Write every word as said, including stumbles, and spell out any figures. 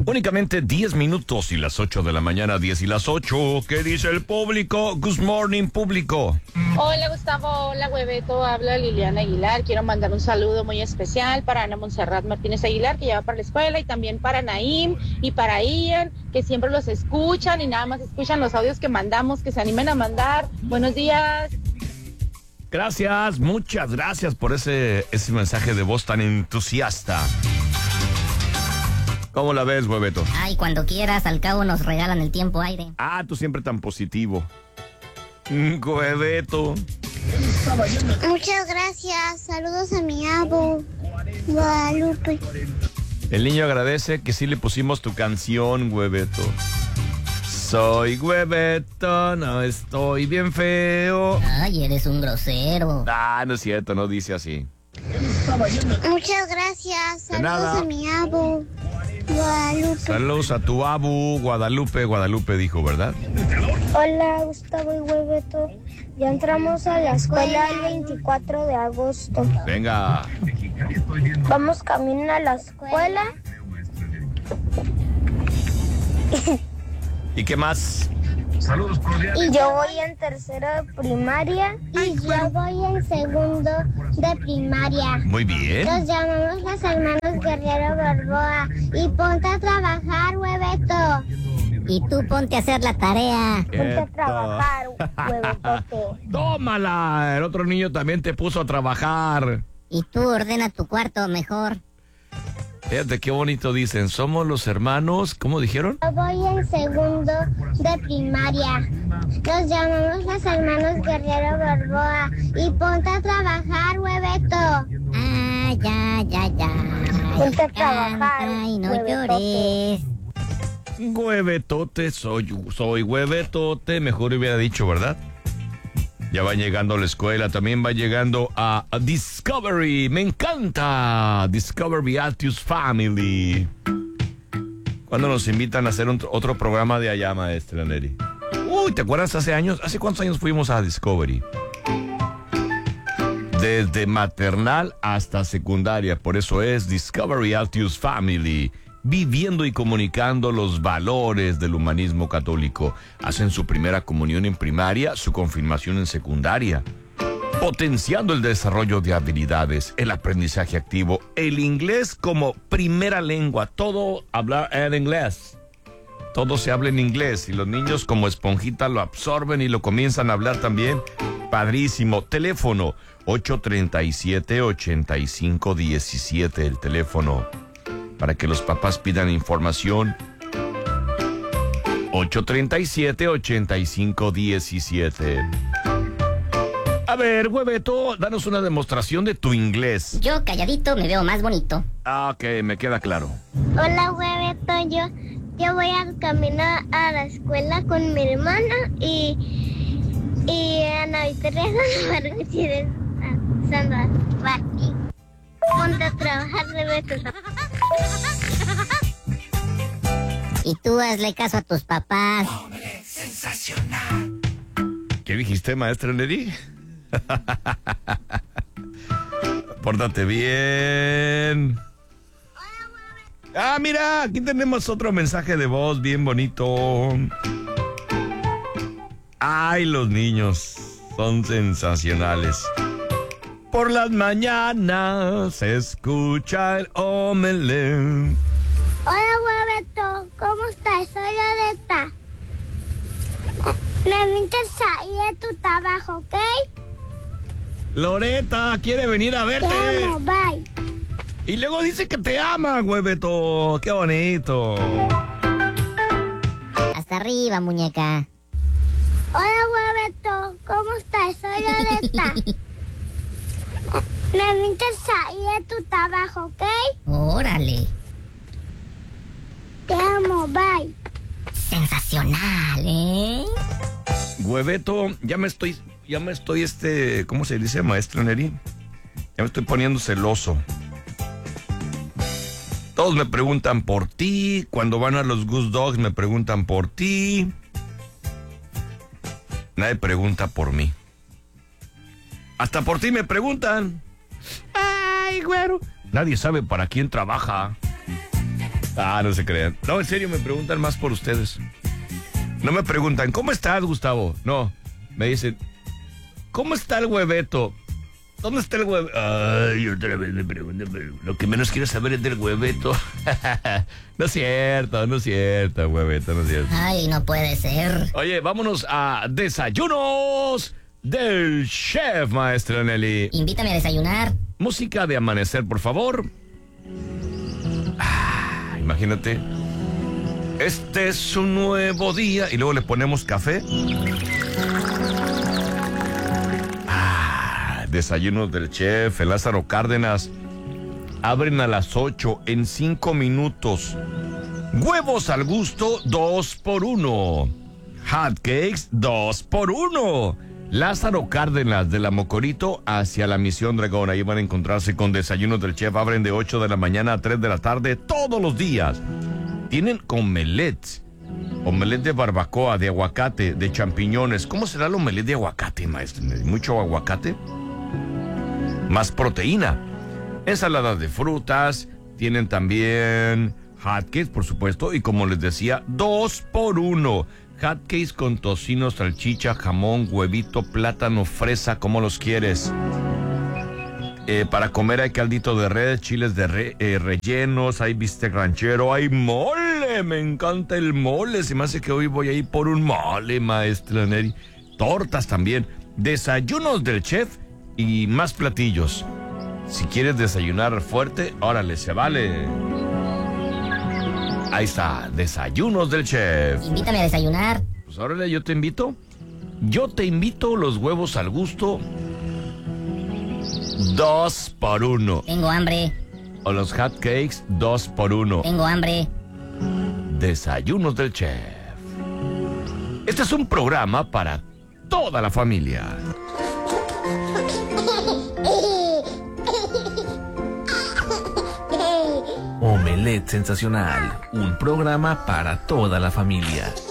Únicamente diez minutos y las ocho de la mañana, diez y las ocho. ¿Qué dice el público? Good morning, público. Hola, Gustavo. Hola, Hueveto. Habla Liliana Aguilar. Quiero mandar un saludo muy especial para Ana Montserrat Martínez Aguilar, que lleva para la escuela, y también para Naim y para Ian, que siempre los escuchan y nada más escuchan los audios que mandamos, que se animen a mandar. Buenos días. Gracias, muchas gracias por ese, ese mensaje de voz tan entusiasta. ¿Cómo la ves, Hueveto? Ay, cuando quieras, al cabo nos regalan el tiempo aire. Ah, tú siempre tan positivo. Hueveto. Muchas gracias. Saludos a mi abo, Guadalupe. El niño agradece que sí le pusimos tu canción, Hueveto. Soy Hueveto, no estoy bien feo. Ay, eres un grosero. Ah, no es cierto, no dice así. Muchas gracias. De Saludos nada. a mi abo, Guadalupe. Saludos a tu abu, Guadalupe. Guadalupe dijo, ¿verdad? Hola, Gustavo y Hueveto. Ya entramos a la escuela el veinticuatro de agosto. Venga. Vamos camino a la escuela. ¿Y qué más? Y yo voy en tercero de primaria. Y yo voy en segundo de primaria. Muy bien. Nos llamamos los hermanos Guerrero Barboa. Y ponte a trabajar, Hueveto. Y tú ponte a hacer la tarea. Ponte a trabajar, Huevetote. Tómala. El otro niño también te puso a trabajar. Y tú ordena tu cuarto mejor. Fíjate qué bonito dicen. Somos los hermanos, ¿cómo dijeron? Yo voy en segundo de primaria. Nos llamamos los hermanos Guerrero Barboa. Y ponte a trabajar, Hueveto. Ah, ya, ya, ya. Ponte a Canta trabajar, y no huevetote. llores. Huevetote, soy, soy huevetote. Mejor hubiera dicho, ¿verdad? Ya va llegando a la escuela, también va llegando a, a Discovery. Me encanta Discovery Altius Family. ¿Cuándo nos invitan a hacer un, otro programa de allá, maestra Neri? Uy, ¿te acuerdas hace años? ¿Hace cuántos años fuimos a Discovery? Desde maternal hasta secundaria, por eso es Discovery Altius Family. Viviendo y comunicando los valores del humanismo católico. Hacen su primera comunión en primaria, su confirmación en secundaria. Potenciando el desarrollo de habilidades, el aprendizaje activo, el inglés como primera lengua. Todo hablar en inglés. Todo se habla en inglés y los niños como esponjita lo absorben y lo comienzan a hablar también. Padrísimo. Teléfono ocho tres siete, ocho cinco uno siete, el teléfono para que los papás pidan información. ocho tres siete, ocho cinco uno siete. A ver, Hueveto, danos una demostración de tu inglés. Yo calladito me veo más bonito. Ah, ok, me queda claro. Hola, Hueveto. Yo, yo voy a caminar a la escuela con mi hermana y, y Ana Victoria Sandoval. Sandoval. Ponte a trabajar, Hueveto. Y tú hazle caso a tus papás. ¡Hombre, sensacional! ¿Qué dijiste, maestra Neri? Pórtate bien. Ah, mira, aquí tenemos otro mensaje de voz bien bonito. Ay, los niños son sensacionales. Por las mañanas se escucha el omelette. Hola, Hueveto. ¿Cómo estás? Soy Loreta. Me invitas a ir a tu trabajo, ¿ok? Loreta quiere venir a verte. Te amo, bye. Y luego dice que te ama, Hueveto. Qué bonito. Hasta arriba, muñeca. Hola, Hueveto. ¿Cómo estás? Soy Loreta. Me invitas a ir a tu trabajo, ¿ok? Órale. Te amo, bye. Sensacional, ¿eh? Hueveto, ya me estoy, ya me estoy, este, ¿cómo se dice, maestra Neri? Ya me estoy poniendo celoso. Todos me preguntan por ti, cuando van a los Goose Dogs me preguntan por ti. Nadie pregunta por mí. Hasta por ti me preguntan. Ay, güero. Nadie sabe para quién trabaja. Ah, no se crean. No, en serio, me preguntan más por ustedes. No me preguntan, ¿cómo estás, Gustavo? No, me dicen, ¿cómo está el hueveto? ¿Dónde está el hueveto? Ay, otra vez me preguntan, pero lo que menos quiero saber es del hueveto. No es cierto, no es cierto, hueveto, no es cierto. Ay, no puede ser. Oye, vámonos a desayunos del chef, maestra Nelly. Invítame a desayunar. Música de amanecer, por favor. Ah, imagínate. Este es un nuevo día. Y luego le ponemos café. Ah, desayunos del chef, el Lázaro Cárdenas. Abren a las ocho en cinco minutos. Huevos al gusto, dos por uno. Hot cakes, dos por uno. Lázaro Cárdenas de la Mocorito hacia la Misión Dragón. Ahí van a encontrarse con desayunos del chef. Abren de ocho de la mañana a tres de la tarde todos los días. Tienen omelette. Omelette de barbacoa, de aguacate, de champiñones. ¿Cómo será el omelette de aguacate, maestro? ¿Mucho aguacate? Más proteína. Ensaladas de frutas. Tienen también hotcakes, por supuesto. Y como les decía, dos por uno. Hotcakes con tocino, salchicha, jamón, huevito, plátano, fresa, como los quieres. Eh, para comer hay caldito de res, chiles de re, eh, rellenos, hay bistec ranchero, hay mole. Me encanta el mole. Se me hace que hoy voy a ir por un mole, maestra Neri. Tortas también. Desayunos del chef y más platillos. Si quieres desayunar fuerte, órale, se vale. Ahí está, desayunos del chef. Invítame a desayunar. Pues órale, yo te invito. Yo te invito los huevos al gusto. Dos por uno. Tengo hambre. O los hot cakes, dos por uno. Tengo hambre. Desayunos del chef. Este es un programa para toda la familia. Omelette Sensacional, un programa para toda la familia.